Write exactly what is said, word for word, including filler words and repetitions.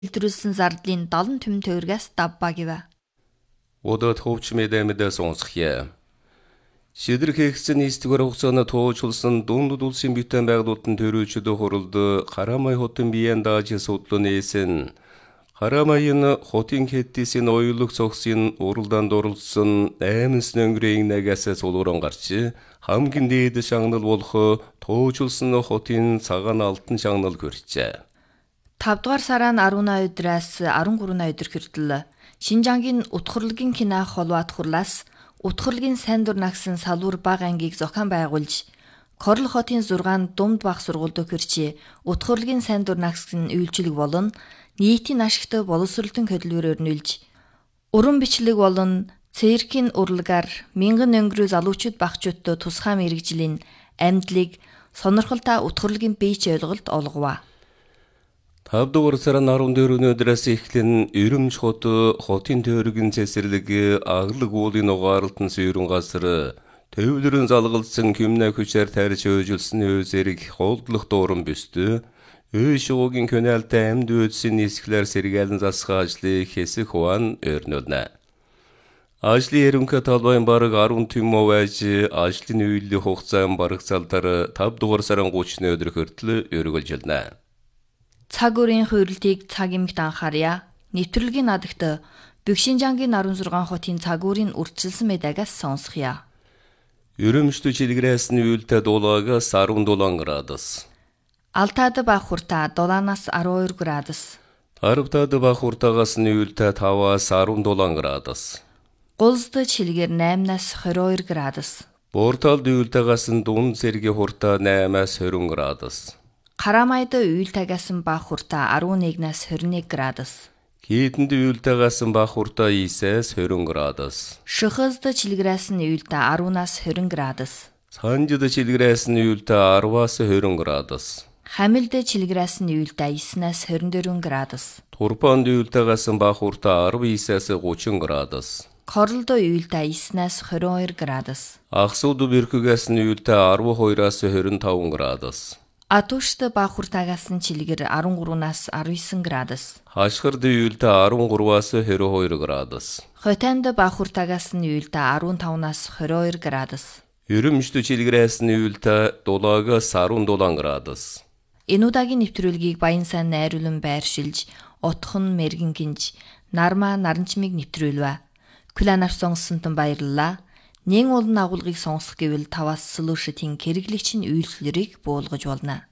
илтрүүлсэн зардлын долон түмэн төгрөгөөс давбаа гэвэ. Удаад хөвч мэдэмэдэ сонсхия. Шидрэх хэхсэн нийстгээр хугацааны туужулсан дунд улсын бүтээн байгуулалтын төрөөчдөө хуралд Харамай хотын биеэн дааж судлын эсэн Харамайын хотын хэттисийн оюулах цогсын уралдаанд оролцсон аймс нөнгөрийн нагаас сулууран гарч хамгийн дээд шагнал болох туужулсан хотын цагаан алтан шагнал хүрчээ. тавдугаар сарын арван өдрөөс арван гурван өдөр хүртэл Шинжангийн утгарлыгийн кино холбоот хурлаас утгарлыгийн сайн дур нагсан салуур баг ангийг зохион байгуулж Корл хотын зургаан думд баг сургуульд өгөрч утгарлыгийн сайн дур нагсан үйлчлэг болон нийтийн ашигтай боловсролтын хөдөлгөөр өрнүүлж уран бичлэг болон циркийн урлагаар мянган өнгөрөө залуучууд багчуудад тусгай мэрэгжлийн амьдлыг сонирхолтой утгарлыгийн бийч ойлголт олгова. тавдугаар сарын арван дөрөвний өдрөөс эхлэн Өрөмж хот хотын тойргийн цэцэрлэг аглаг уулын угаарлалтын сүйрэн газар төвлөрөн залгалсан хэмнэ хүчээр тарьж өжилсөн өс эрэг холдлох дууран бөстө өө шуугийн көнэлтэй амьд өдсийн нисгэлэр сэргээлэн засах ажлыг хэсэх хуан өрнөлнэ. Ажлын ерөнхий талбайн бараг арван түмэн байж ажлын үеийн хугацаан бараг залдар тавдугаар сарын гуравны өдөр хүртэл өргөлжилнэ. Цаг үеийн хуурилтыг цаг эмэгт анхаарья. Нэвтрүүлгийн надагт Бөкшинжангийн арван зургаан хотын цаг үеийн үрдчилсэн мэдаагаас сонсхия. Өрөмжтө чилгрээс нь үйлдэ дулаагаас арван дулаан градус. Алтаад баг хуртаа дулаанаас арван хоёр градус. Тарвтаад баг хуртаагаас нь үйлдэ таваас арван дулаан градус. Гулзд чилгээр наймнаас хорин хоёр градус. Борталд үйлдэгээс нь дунд зэргийн хуртаа наймаас хорин градус. Харамайд үйлдэгээс нь баг хуртаа арван нэгнээс хорин нэг градус. Хийтэнд үйлдэгээс нь баг хуртаа исээс хорин градус. Шөхөзд чилгрээс нь үйлдэ арванаас хорин градус. Санжид чилгрээс нь үйлдэ арваас хорин градус. Хамилд чилгрээс нь үйлдэ эснээс хорин дөрвөн градус. Турпанд үйлдэгээс нь баг хуртаа арван исээс гучин градус. Корлдо үйлдэ эснээс хорин хоёр градус. Ахсууд бэрхгээс нь үйлдэ арван хоёроос хорин таван градус. Атушт баг хуртаагаас нь чилгэр арван гуравнаас арван девять градус. Хашгирд үйлдэ арван гураваас хорин хоёр градус. Хотанд баг хуртаагаас нь үйлдэ арван тавнаас хорин хоёр градус. Өрөмжтө чилгрээс нь үйлдэ дулаагаас арван дулаан градус. Энэ удаагийн нэвтрүүлгийг Баян сайн найруулан байршилж, утхан мэргэн гинж, нармаа наранчмыг нэвтрүүлвэ. Күлэн авч сонссонтон баярлалаа. Нэн олон агуулгыг сонсох гэвэл таваас солиушитын хэрэглэгчийн үйлчлэрийг буулгаж болно.